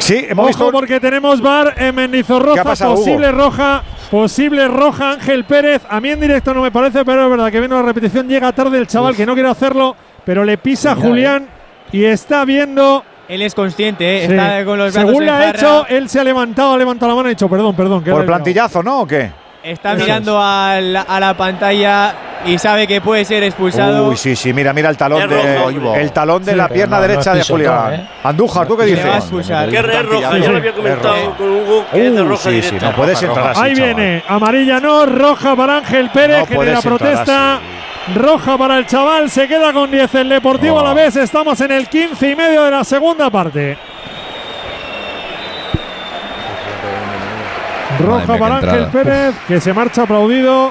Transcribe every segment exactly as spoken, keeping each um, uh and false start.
Sí, hemos Ojo visto porque tenemos V A R en Mendizorroza. ¿Qué ha pasado, posible Hugo? roja, posible roja Ángel Pérez. A mí en directo no me parece, pero es verdad que viene la repetición. Llega tarde el chaval, Uf. que no quiere hacerlo, pero le pisa Mira, Julián eh. y está viendo. Él es consciente, ¿eh? Sí. Está con los brazos Según en le ha jarra. hecho, él se ha levantado, ha levantado la mano y ha dicho perdón, perdón. ¿Por plantillazo, no? ¿O qué? Está Eso mirando a la, a la pantalla y sabe que puede ser expulsado. Uy, sí, sí, mira, mira el talón de, el talón de sí, la pierna no, derecha no de Julián. ¿eh? Andújar, ¿tú qué dices? Que es roja, ya lo había comentado con Hugo, que es de roja sí, sí, no puedes entrar así, Ahí chaval. viene, amarilla no, roja para Ángel Pérez, no genera protesta. Roja para el chaval, se queda con diez el Deportivo oh. Alavés. Estamos en el quince y medio de la segunda parte. Roja para Ángel Pérez, que se marcha aplaudido.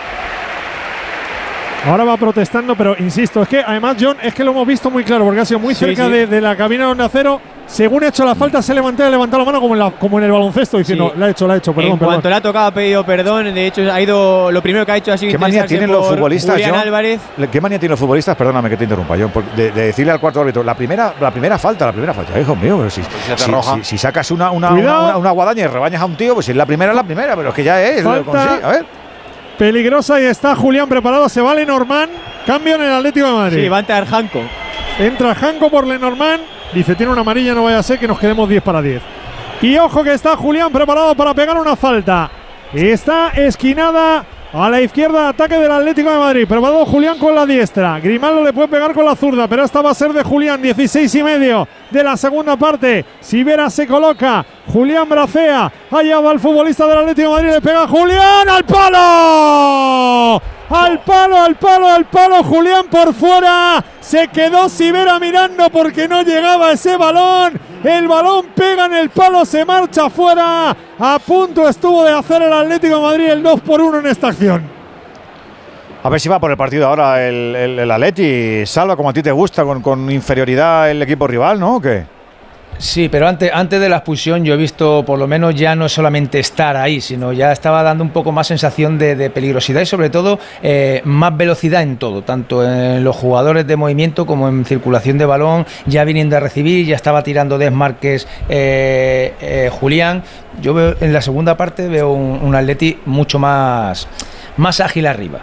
Ahora va protestando, pero insisto, es que además, John, es que lo hemos visto muy claro, porque ha sido muy sí, cerca sí. De, de la cabina de Onda Cero. Según ha hecho la falta, se levantó y levantó la mano como en, la, como en el baloncesto, diciendo, sí. la ha hecho, la ha hecho, perdón, En perdón. cuanto le ha tocado, ha pedido perdón. De hecho, ha ido, lo primero que ha hecho ha sido ¿Qué manía tienen los futbolistas, Julián Álvarez. ¿Qué manía tienen los futbolistas? Perdóname que te interrumpa, John, de, de decirle al cuarto árbitro, la primera, la primera falta, la primera falta. Hijo mío, pero si, si, si, si, si sacas una, una, una, una, una guadaña y rebañas a un tío, pues si es la primera, es la primera, pero es que ya es. Falta a ver. Peligrosa y está Julián preparado, se va Lenormand, cambio en el Atlético de Madrid. Sí, va a entrar Janko. Entra Janko por Lenormand, dice, tiene una amarilla, no vaya a ser que nos quedemos diez para diez. Y ojo que está Julián preparado para pegar una falta. Está esquinada a la izquierda, ataque del Atlético de Madrid. Preparado Julián con la diestra. Grimaldo le puede pegar con la zurda, pero esta va a ser de Julián. dieciséis y medio de la segunda parte. Sivera se coloca. Julián bracea. Allá va el futbolista del Atlético de Madrid. Le pega Julián al palo. Al palo, al palo, al palo. Julián por fuera. Se quedó Sivera mirando porque no llegaba ese balón. El balón pega en el palo, se marcha fuera. A punto estuvo de hacer el Atlético de Madrid el dos por uno en esta acción. A ver si va por el partido ahora el, el, el Atleti. Salva, como a ti te gusta, con, con inferioridad el equipo rival, ¿no? ¿O qué? Sí, pero antes, antes de la expulsión yo he visto por lo menos ya no solamente estar ahí, sino ya estaba dando un poco más sensación de, de peligrosidad y sobre todo eh, más velocidad en todo, tanto en los jugadores de movimiento como en circulación de balón, ya viniendo a recibir, ya estaba tirando desmarques eh, eh, Julián. Yo veo, en la segunda parte veo un, un Atleti mucho más, más ágil arriba.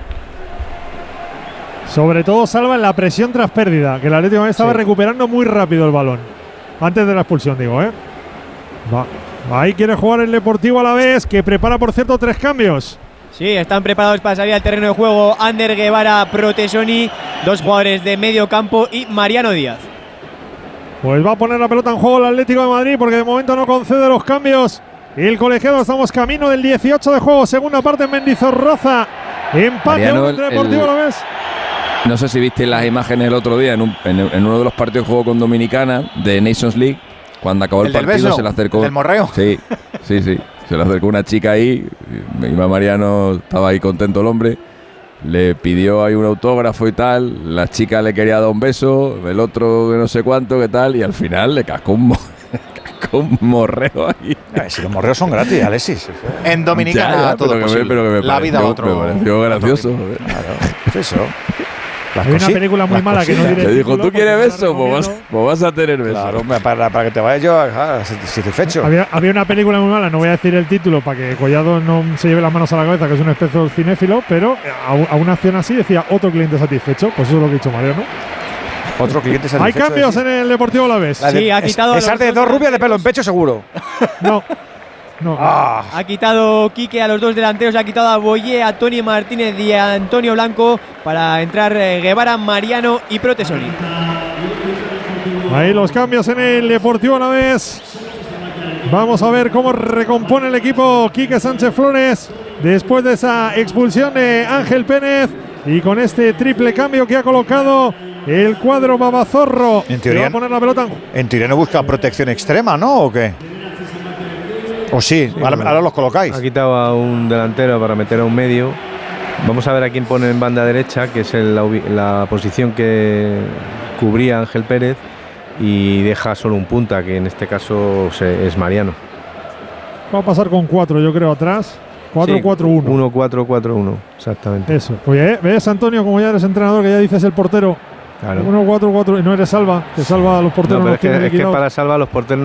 Sobre todo Salva en la presión tras pérdida, que el Atlético de Madrid estaba sí. recuperando muy rápido el balón. Antes de la expulsión, digo, ¿eh? Va. Ahí quiere jugar el Deportivo Alavés, que prepara, por cierto, tres cambios. Sí, están preparados para salir al terreno de juego Ander Guevara, Protesoni, dos jugadores de medio campo y Mariano Díaz. Pues va a poner la pelota en juego el Atlético de Madrid porque de momento no concede los cambios. El colegiado, estamos camino del dieciocho de juego, segunda parte en Mendizorroza. Empate entre Deportivo Alavés. No sé si viste las imágenes el otro día en, un, en, en uno de los partidos de juego con Dominicana de Nations League, cuando acabó el, el partido beso, se le acercó. ¿Del morreo? Sí, sí, sí. Se le acercó una chica ahí, iba Mariano, estaba ahí contento el hombre, le pidió ahí un autógrafo y tal, la chica le quería dar un beso, el otro que no sé cuánto, qué tal, y al final le cascó un, mo cascó un morreo ahí. Ay, si los morreos son gratis, Alexis. En Dominicana ya, ya, todo pero posible. Me, pero que me la pareció, vida otro. Me pareció gracioso. Claro, eso. Hay una película muy mala que no diré. Te dijo, ¿tú quieres beso? Pues vas, pues vas a tener beso. Claro, para, para que te vayas yo ah, satisfecho. Había, había una película muy mala, no voy a decir el título para que Collado no se lleve las manos a la cabeza, que es un especie de cinéfilo, pero a, a una acción así decía otro cliente satisfecho. Pues eso es lo que ha dicho Mariano. Otro cliente satisfecho. Hay cambios en el Deportivo Alavés. Sí, ha quitado. Es, es de dos rubias de pelo en pecho, seguro. No. No. Ah. Ha quitado Quique a los dos delanteros, ha quitado a Boyé, a Tony Martínez y a Antonio Blanco para entrar eh, Guevara, Mariano y Protesoni. Ahí los cambios en el Deportivo Alavés. Vamos a ver cómo recompone el equipo Quique Sánchez Flores después de esa expulsión de Ángel Pérez y con este triple cambio que ha colocado el cuadro Babazorro. En teoría, va a poner la pelota en... en teoría no busca protección extrema, ¿no? ¿O qué? ¿O sí? sí ahora, ahora los colocáis. Ha quitado a un delantero para meter a un medio. Vamos a ver a quién pone en banda derecha, que es el, la, la posición que cubría Ángel Pérez, y deja solo un punta, que en este caso se, es Mariano. Va a pasar con cuatro, yo creo, atrás. cuatro cuatro uno. uno cuatro cuatro uno, exactamente. Eso. Oye, ¿ves, Antonio, como ya eres entrenador, que ya dices el portero? Claro. uno cuatro cuatro y no eres Salva, que Salva a los porteros. No, pero no es, que, es que para Salva los porteros